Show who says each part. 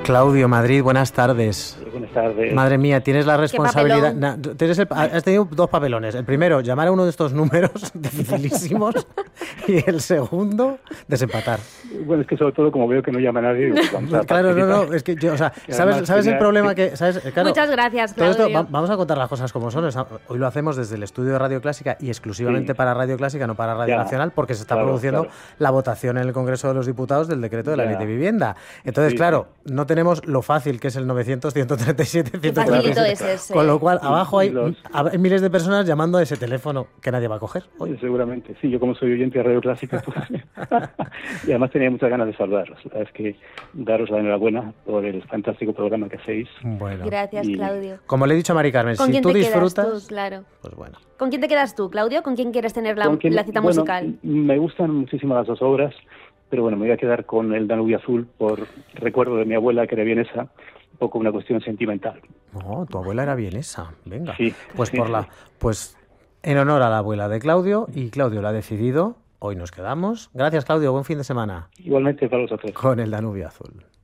Speaker 1: Claudio Madrid, buenas tardes.
Speaker 2: Buenas tardes.
Speaker 1: Madre mía, tienes la responsabilidad. Has tenido dos papelones. El primero, llamar a uno de estos números dificilísimos. Y el segundo, desempatar.
Speaker 2: Bueno, es que sobre todo, como veo que no llama nadie.
Speaker 1: Claro, no, es que yo, o sea, ¿sabes el problema que. Claro,
Speaker 3: muchas gracias, Claudio.
Speaker 1: Todo esto, vamos a contar las cosas como son. Hoy lo hacemos desde el estudio de Radio Clásica y exclusivamente para Radio Clásica, no para Radio Nacional, porque se está produciendo la votación en el Congreso de los Diputados del decreto de la Ley de Vivienda. Entonces, claro, no tenemos lo fácil que es el 900-137-137. Con lo cual, abajo hay miles de personas llamando a ese teléfono que nadie va a coger.
Speaker 2: Oye, seguramente, sí, yo como soy oyente de Radio Clásica, pues, y además tenía muchas ganas de saludaros. Es que daros la enhorabuena por el fantástico programa que hacéis.
Speaker 1: Bueno.
Speaker 3: Gracias, Claudio.
Speaker 1: Como le he dicho a Mari Carmen, si tú disfrutas,
Speaker 3: tú, claro.
Speaker 1: Pues bueno.
Speaker 3: ¿Con quién te quedas tú, Claudio? ¿Con quién quieres tener la cita musical?
Speaker 2: Me gustan muchísimo las dos obras, pero bueno, me voy a quedar con El Danubio Azul por recuerdo de mi abuela, que era vienesa, un poco una cuestión sentimental.
Speaker 1: Oh, tu abuela era vienesa, venga.
Speaker 2: Sí.
Speaker 1: Pues pues en honor a la abuela de Claudio, y Claudio lo ha decidido, hoy nos quedamos. Gracias, Claudio, buen fin de semana.
Speaker 2: Igualmente para vosotros.
Speaker 1: Con El Danubio Azul.